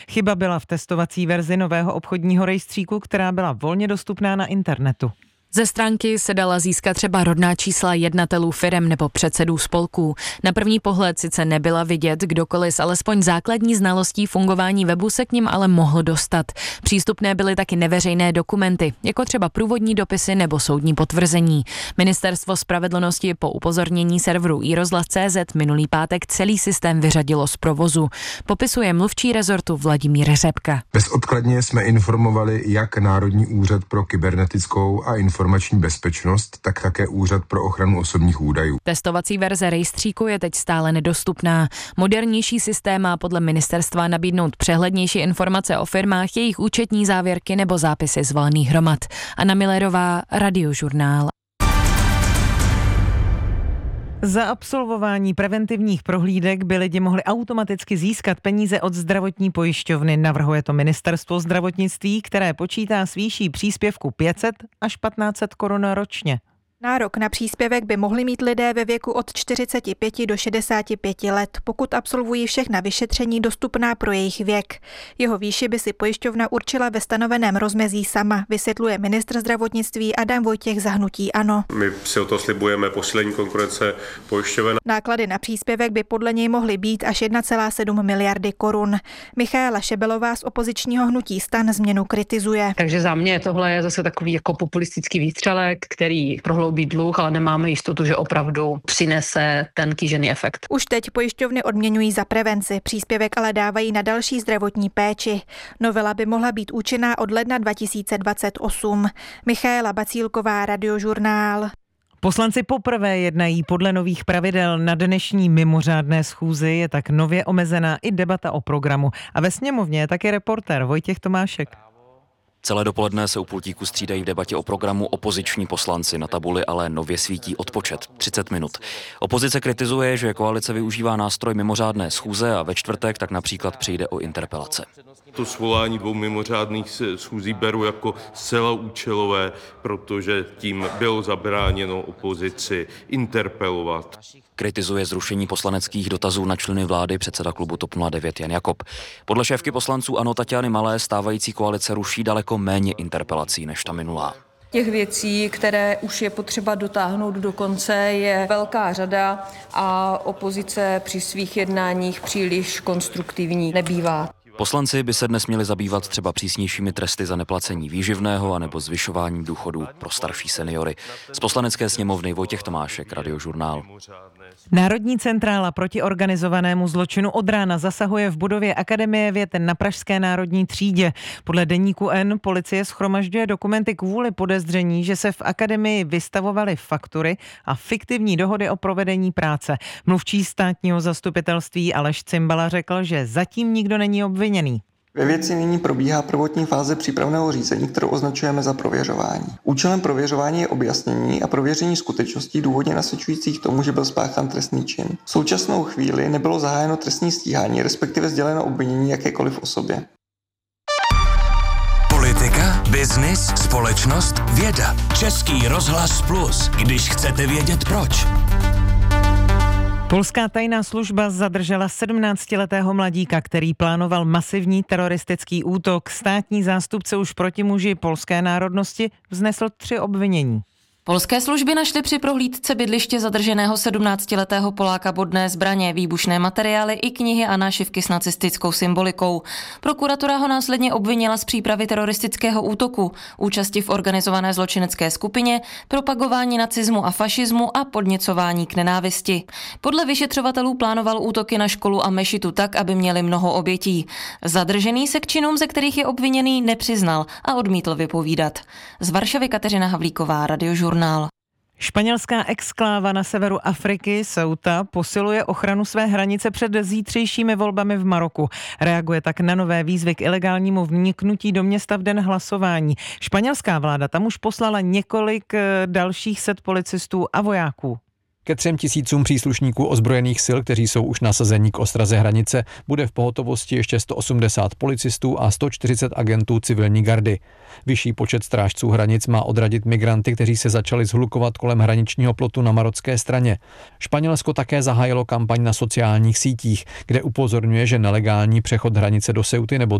Chyba byla v testovací verzi nového obchodního rejstříku, která byla volně dostupná na internetu. Ze stránky se dala získat třeba rodná čísla jednatelů firem nebo předsedů spolků. Na první pohled sice nebyla vidět kdokoliv s alespoň základní znalostí fungování webu se k nim ale mohl dostat. Přístupné byly taky neveřejné dokumenty, jako třeba průvodní dopisy nebo soudní potvrzení. Ministerstvo spravedlnosti po upozornění serveru iRozhlas.cz minulý pátek celý systém vyřadilo z provozu. Popisuje mluvčí rezortu Vladimír Řepka. Bezodkladně jsme informovali jak Národní úřad pro kybernetickou a informační bezpečnost, tak také Úřad pro ochranu osobních údajů. Testovací verze rejstříku je teď stále nedostupná. Modernější systém má podle ministerstva nabídnout přehlednější informace o firmách, jejich účetní závěrky nebo zápisy z valných hromad. Anna Millerová, Radiožurnál. Za absolvování preventivních prohlídek by lidi mohli automaticky získat peníze od zdravotní pojišťovny. Navrhuje to Ministerstvo zdravotnictví, které počítá s výší příspěvku 500 až 1500 korun ročně. Nárok na příspěvek by mohli mít lidé ve věku od 45 do 65 let, pokud absolvují všechna vyšetření dostupná pro jejich věk. Jeho výši by si pojišťovna určila ve stanoveném rozmezí sama, vysvětluje ministr zdravotnictví Adam Vojtěch za hnutí ANO. My si o to slibujeme posílení konkurence pojišťoven. Náklady na příspěvek by podle něj mohly být až 1,7 miliardy korun. Michaela Šebelová z opozičního hnutí STAN změnu kritizuje. Takže za mě tohle je zase takový jako populistický výstřelek, který prohloubí dluh, ale nemáme jistotu, že opravdu přinese ten kýžený efekt. Už teď pojišťovny odměňují za prevenci, příspěvek ale dávají na další zdravotní péči. Novela by mohla být účinná od ledna 2028. Michaela Bacílková, Radiožurnál. Poslanci poprvé jednají podle nových pravidel. Na dnešní mimořádné schůzi je tak nově omezená i debata o programu. A ve sněmovně je taky reportér Vojtěch Tomášek. Celé dopoledne se u pultíku střídají v debatě o programu opoziční poslanci. Na tabuli ale nově svítí odpočet 30 minut. Opozice kritizuje, že koalice využívá nástroj mimořádné schůze a ve čtvrtek tak například přijde o interpelace. To svolání 2 mimořádných schůzí beru jako zcela účelové, protože tím bylo zabráněno opozici interpelovat. Kritizuje zrušení poslaneckých dotazů na členy vlády předseda klubu TOP 09 Jan Jakob. Podle šéfky poslanců ANO Taťány Malé stávající koalice ruší daleko méně interpelací než ta minulá. Těch věcí, které už je potřeba dotáhnout do konce, je velká řada a opozice při svých jednáních příliš konstruktivní nebývá. Poslanci by se dnes měli zabývat třeba přísnějšími tresty za neplacení výživného anebo zvyšováním důchodů pro starší seniory. Z Poslanecké sněmovny Vojtěch Tomášek, Radiožurnál. Národní centrála proti organizovanému zločinu od rána zasahuje v budově Akademie věd na Pražské národní třídě. Podle deníku N policie shromažďuje dokumenty kvůli podezření, že se v akademii vystavovaly faktury a fiktivní dohody o provedení práce. Mluvčí státního zastupitelství Aleš Cimbala řekl, že zatím nikdo není obviněný. Ve věci nyní probíhá prvotní fáze přípravného řízení, kterou označujeme za prověřování. Účelem prověřování je objasnění a prověření skutečností důvodně nasvědčujících tomu, že byl spáchán trestný čin. V současnou chvíli nebylo zahájeno trestní stíhání, respektive sděleno obvinění jakékoliv osobě. Politika, biznis, společnost, věda. Český rozhlas Plus, když chcete vědět proč. Polská tajná služba zadržela 17letého mladíka, který plánoval masivní teroristický útok. Státní zástupce už proti muži polské národnosti vznesl 3 obvinění. Polské služby našly při prohlídce bydliště zadrženého 17letého Poláka bodné zbraně, výbušné materiály i knihy a nášivky s nacistickou symbolikou. Prokuratura ho následně obvinila z přípravy teroristického útoku, účasti v organizované zločinecké skupině, propagování nacismu a fašismu a podněcování k nenávisti. Podle vyšetřovatelů plánoval útoky na školu a mešitu tak, aby měli mnoho obětí. Zadržený se k činům, ze kterých je obviněný, nepřiznal a odmítl vypovídat. Z Varšavy Kateřina Havlíková, Radiožurnál. Španělská exkláva na severu Afriky, Ceuta, posiluje ochranu své hranice před zítřejšími volbami v Maroku. Reaguje tak na nové výzvy k ilegálnímu vniknutí do města v den hlasování. Španělská vláda tam už poslala několik dalších set policistů a vojáků. Ke 3 000 příslušníků ozbrojených sil, kteří jsou už nasazení k ostraze hranice, bude v pohotovosti ještě 180 policistů a 140 agentů civilní gardy. Vyšší počet strážců hranic má odradit migranty, kteří se začali shlukovat kolem hraničního plotu na marocké straně. Španělsko také zahájilo kampaň na sociálních sítích, kde upozorňuje, že nelegální přechod hranice do Ceuty nebo